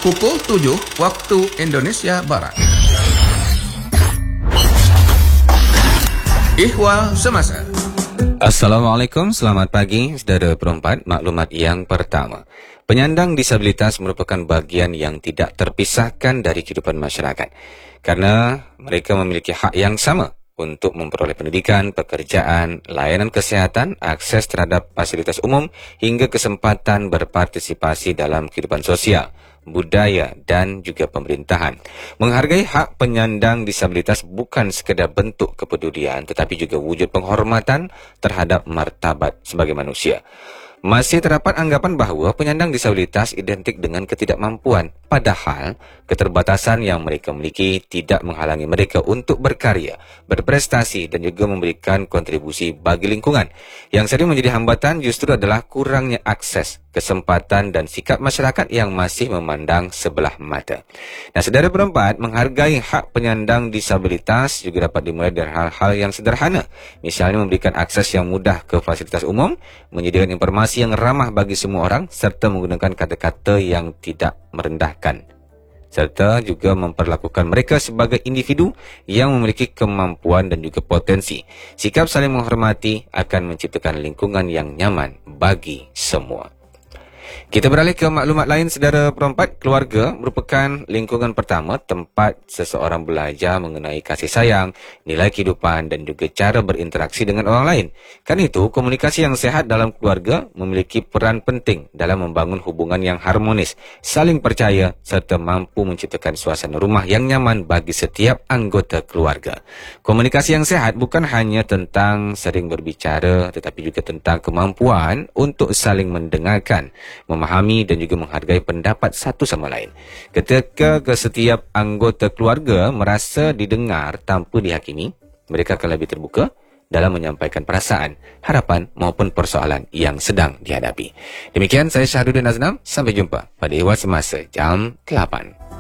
pukul 7 waktu Indonesia Barat. Ihwal Semasa. Assalamualaikum, selamat pagi saudara perempat. Maklumat yang pertama, penyandang disabilitas merupakan bahagian yang tidak terpisahkan dari kehidupan masyarakat kerana mereka memiliki hak yang sama untuk memperoleh pendidikan, pekerjaan, layanan kesihatan, akses terhadap fasilitas umum hingga kesempatan berpartisipasi dalam kehidupan sosial, budaya dan juga pemerintahan. Menghargai hak penyandang disabilitas bukan sekadar bentuk kepedulian tetapi juga wujud penghormatan terhadap martabat sebagai manusia. Masih terdapat anggapan bahawa penyandang disabilitas identik dengan ketidakmampuan, padahal keterbatasan yang mereka miliki tidak menghalangi mereka untuk berkarya, berprestasi dan juga memberikan kontribusi bagi lingkungan. Yang sering menjadi hambatan justru adalah kurangnya akses, kesempatan dan sikap masyarakat yang masih memandang sebelah mata. Nah, saudara perempat, menghargai hak penyandang disabilitas juga dapat dimulai dari hal-hal yang sederhana. Misalnya memberikan akses yang mudah ke fasilitas umum, menyediakan informasi yang ramah bagi semua orang serta menggunakan kata-kata yang tidak merendahkan, serta juga memperlakukan mereka sebagai individu yang memiliki kemampuan dan juga potensi. Sikap saling menghormati akan menciptakan lingkungan yang nyaman bagi semua. Kita beralih ke maklumat lain, saudara perempat. Keluarga merupakan lingkungan pertama tempat seseorang belajar mengenai kasih sayang, nilai kehidupan dan juga cara berinteraksi dengan orang lain. Karena itu, komunikasi yang sehat dalam keluarga memiliki peran penting dalam membangun hubungan yang harmonis, saling percaya serta mampu menciptakan suasana rumah yang nyaman bagi setiap anggota keluarga. Komunikasi yang sehat bukan hanya tentang sering berbicara tetapi juga tentang kemampuan untuk saling mendengarkan, memahami dan juga menghargai pendapat satu sama lain. Ketika setiap anggota keluarga merasa didengar tanpa dihakimi, mereka akan lebih terbuka dalam menyampaikan perasaan, harapan maupun persoalan yang sedang dihadapi. Demikian, saya Syahrudin Aznam. Sampai jumpa pada Ihwal Semasa jam 8.